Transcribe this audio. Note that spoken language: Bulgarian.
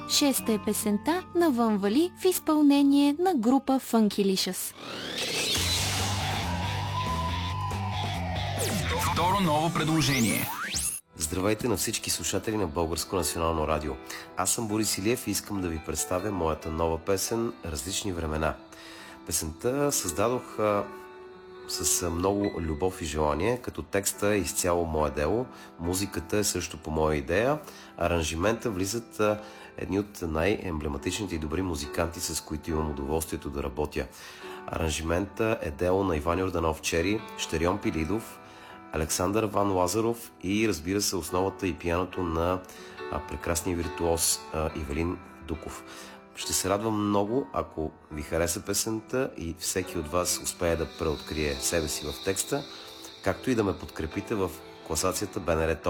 Шеста е песента Навън вали в изпълнение на група Funkylicious. Второ ново предложение. Здравейте на всички слушатели на Българско национално радио. Аз съм Борис Илиев и искам да ви представя моята нова песен "Различни времена". Песента създадох с много любов и желание, като текста е изцяло мое дело, музиката е също по моя идея, аранжимента влизат едни от най-емблематичните и добри музиканти, с които имам удоволствието да работя. Аранжимента е дело на Иван Йорданов Чери, Щерьон Пилидов, Александър Ван Лазаров и, разбира се, основата и пианото на прекрасния виртуоз Ивелин Дуков. Ще се радвам много, ако ви хареса песента и всеки от вас успее да преоткрие себе си в текста, както и да ме подкрепите в класацията БНР